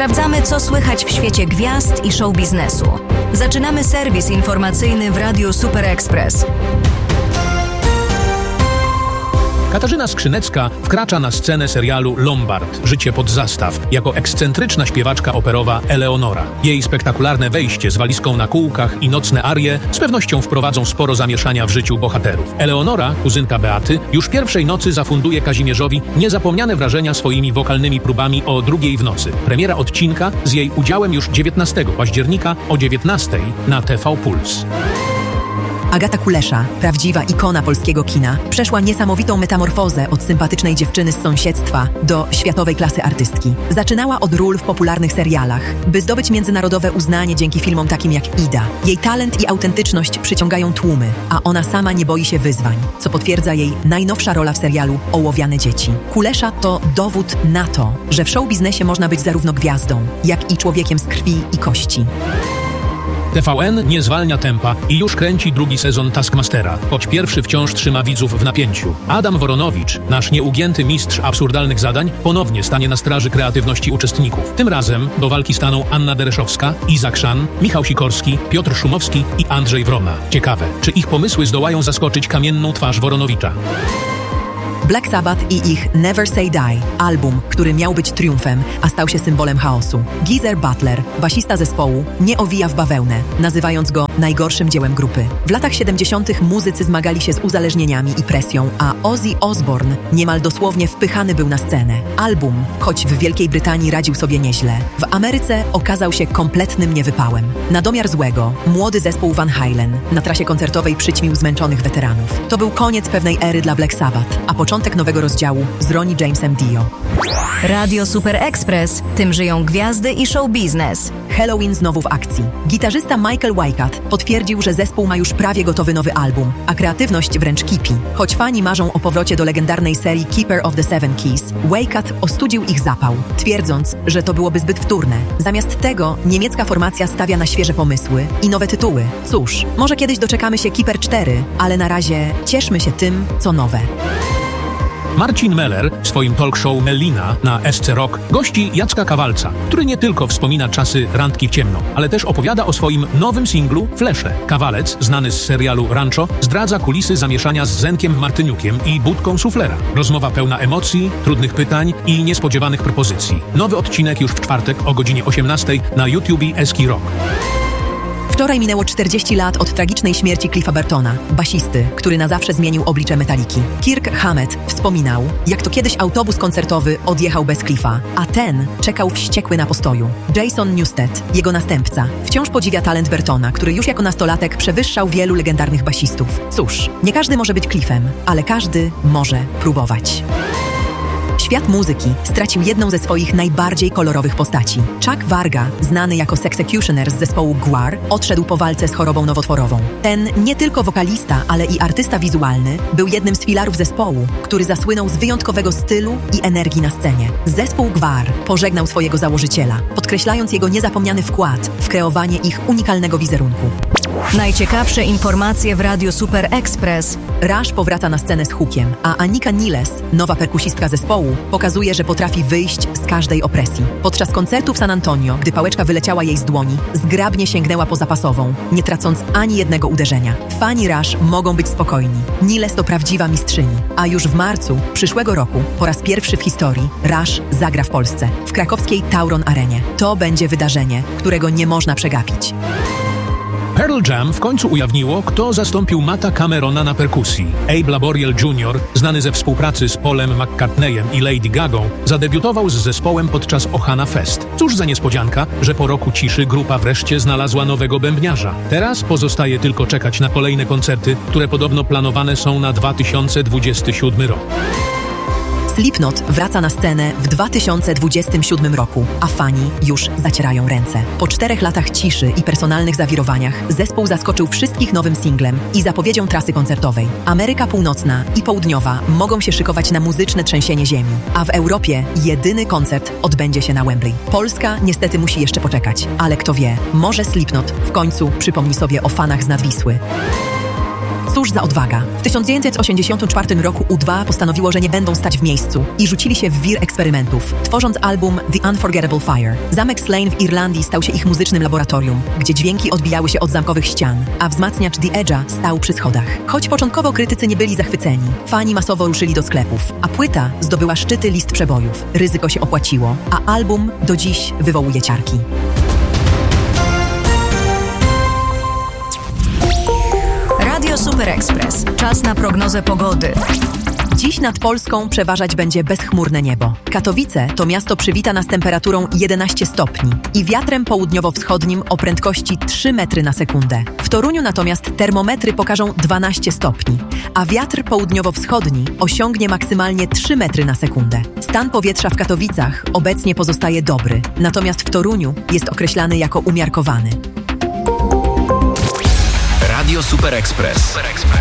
Sprawdzamy, co słychać w świecie gwiazd i show biznesu. Zaczynamy serwis informacyjny w Radiu Super Express. Katarzyna Skrzynecka wkracza na scenę serialu Lombard – Życie pod zastaw jako ekscentryczna śpiewaczka operowa Eleonora. Jej spektakularne wejście z walizką na kółkach i nocne arie z pewnością wprowadzą sporo zamieszania w życiu bohaterów. Eleonora, kuzynka Beaty, już pierwszej nocy zafunduje Kazimierzowi niezapomniane wrażenia swoimi wokalnymi próbami o 2:00 w nocy. Premiera odcinka z jej udziałem już 19 października o 19:00 na TV Puls. Agata Kulesza, prawdziwa ikona polskiego kina, przeszła niesamowitą metamorfozę od sympatycznej dziewczyny z sąsiedztwa do światowej klasy artystki. Zaczynała od ról w popularnych serialach, by zdobyć międzynarodowe uznanie dzięki filmom takim jak Ida. Jej talent i autentyczność przyciągają tłumy, a ona sama nie boi się wyzwań, co potwierdza jej najnowsza rola w serialu Ołowiane dzieci. Kulesza to dowód na to, że w show biznesie można być zarówno gwiazdą, jak i człowiekiem z krwi i kości. TVN nie zwalnia tempa i już kręci drugi sezon Taskmastera, choć pierwszy wciąż trzyma widzów w napięciu. Adam Woronowicz, nasz nieugięty mistrz absurdalnych zadań, ponownie stanie na straży kreatywności uczestników. Tym razem do walki staną Anna Dereszowska, Izak Szan, Michał Sikorski, Piotr Szumowski i Andrzej Wrona. Ciekawe, czy ich pomysły zdołają zaskoczyć kamienną twarz Woronowicza. Black Sabbath i ich Never Say Die, album, który miał być triumfem, a stał się symbolem chaosu. Geezer Butler, basista zespołu, nie owija w bawełnę, nazywając go najgorszym dziełem grupy. W latach 70. muzycy zmagali się z uzależnieniami i presją, a Ozzy Osbourne niemal dosłownie wpychany był na scenę. Album, choć w Wielkiej Brytanii radził sobie nieźle, w Ameryce okazał się kompletnym niewypałem. Na domiar złego, młody zespół Van Halen na trasie koncertowej przyćmił zmęczonych weteranów. To był koniec pewnej ery dla Black Sabbath, a początek nowego rozdziału z Ronnie Jamesem Dio. Radio Super Express. Tym żyją gwiazdy i show biznes. Halloween znowu w akcji. Gitarzysta Michael Weikat potwierdził, że zespół ma już prawie gotowy nowy album, a kreatywność wręcz kipi. Choć fani marzą o powrocie do legendarnej serii Keeper of the Seven Keys, Weikat ostudził ich zapał, twierdząc, że to byłoby zbyt wtórne. Zamiast tego niemiecka formacja stawia na świeże pomysły i nowe tytuły. Cóż, może kiedyś doczekamy się Keeper 4, ale na razie cieszmy się tym, co nowe. Marcin Meller w swoim talk show Mellina na SC Rock gości Jacka Kawalca, który nie tylko wspomina czasy randki w ciemno, ale też opowiada o swoim nowym singlu Flesze. Kawalec, znany z serialu Rancho, zdradza kulisy zamieszania z Zenkiem Martyniukiem i Budką Suflera. Rozmowa pełna emocji, trudnych pytań i niespodziewanych propozycji. Nowy odcinek już w czwartek o godzinie 18:00 na YouTubie SC Rock. Wczoraj minęło 40 lat od tragicznej śmierci Cliffa Burtona, basisty, który na zawsze zmienił oblicze Metaliki. Kirk Hammett wspominał, jak to kiedyś autobus koncertowy odjechał bez Cliffa, a ten czekał wściekły na postoju. Jason Newsted, jego następca, wciąż podziwia talent Burtona, który już jako nastolatek przewyższał wielu legendarnych basistów. Cóż, nie każdy może być Cliffem, ale każdy może próbować. Świat muzyki stracił jedną ze swoich najbardziej kolorowych postaci. Chuck Varga, znany jako Sexecutioner z zespołu Gwar, odszedł po walce z chorobą nowotworową. Ten nie tylko wokalista, ale i artysta wizualny był jednym z filarów zespołu, który zasłynął z wyjątkowego stylu i energii na scenie. Zespół Gwar pożegnał swojego założyciela, podkreślając jego niezapomniany wkład w kreowanie ich unikalnego wizerunku. Najciekawsze informacje w Radio Super Express. Rush powraca na scenę z hookiem, a Anika Niles, nowa perkusistka zespołu, pokazuje, że potrafi wyjść z każdej opresji. Podczas koncertu w San Antonio, gdy pałeczka wyleciała jej z dłoni, zgrabnie sięgnęła po zapasową, nie tracąc ani jednego uderzenia. Fani Rush mogą być spokojni. Niles to prawdziwa mistrzyni. A już w marcu przyszłego roku, po raz pierwszy w historii, Rush zagra w Polsce, w krakowskiej Tauron Arenie. To będzie wydarzenie, którego nie można przegapić. Pearl Jam w końcu ujawniło, kto zastąpił Matta Camerona na perkusji. Abe Laboriel Jr., znany ze współpracy z Paulem McCartneyem i Lady Gagą, zadebiutował z zespołem podczas Ohana Fest. Cóż za niespodzianka, że po roku ciszy grupa wreszcie znalazła nowego bębniarza. Teraz pozostaje tylko czekać na kolejne koncerty, które podobno planowane są na 2027 rok. Slipknot wraca na scenę w 2027 roku, a fani już zacierają ręce. Po 4 latach ciszy i personalnych zawirowaniach zespół zaskoczył wszystkich nowym singlem i zapowiedzią trasy koncertowej. Ameryka Północna i Południowa mogą się szykować na muzyczne trzęsienie ziemi, a w Europie jedyny koncert odbędzie się na Wembley. Polska niestety musi jeszcze poczekać, ale kto wie, może Slipknot w końcu przypomni sobie o fanach z Nadwisły. Cóż za odwaga. W 1984 roku U2 postanowiło, że nie będą stać w miejscu i rzucili się w wir eksperymentów, tworząc album The Unforgettable Fire. Zamek Slane w Irlandii stał się ich muzycznym laboratorium, gdzie dźwięki odbijały się od zamkowych ścian, a wzmacniacz The Edge'a stał przy schodach. Choć początkowo krytycy nie byli zachwyceni, fani masowo ruszyli do sklepów, a płyta zdobyła szczyty list przebojów. Ryzyko się opłaciło, a album do dziś wywołuje ciarki. Radio Super Express. Czas na prognozę pogody. Dziś nad Polską przeważać będzie bezchmurne niebo. Katowice to miasto przywita nas temperaturą 11 stopni i wiatrem południowo-wschodnim o prędkości 3 metry na sekundę. W Toruniu natomiast termometry pokażą 12 stopni, a wiatr południowo-wschodni osiągnie maksymalnie 3 metry na sekundę. Stan powietrza w Katowicach obecnie pozostaje dobry, natomiast w Toruniu jest określany jako umiarkowany. Radio Super Express.